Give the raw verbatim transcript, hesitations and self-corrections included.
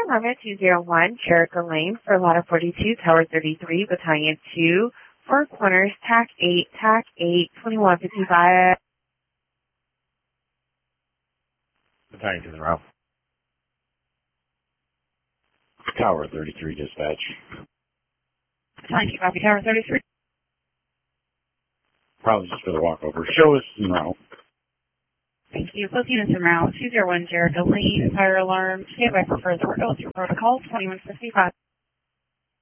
Lima two zero one, Jericho Lane for Ladder forty-two, Tower thirty-three, Battalion two, Four Corners, T A C eight, T A C eight, twenty-one fifty-five. Battalion to the route. Tower thirty-three, dispatch. Battalion two, copy, Tower thirty-three. Probably just for the walkover. Show us en route. Thank you. Both units en route. two zero one, Jericho Lane, fire alarm. Stand by for further. Oh, through protocol, twenty-one fifty-five.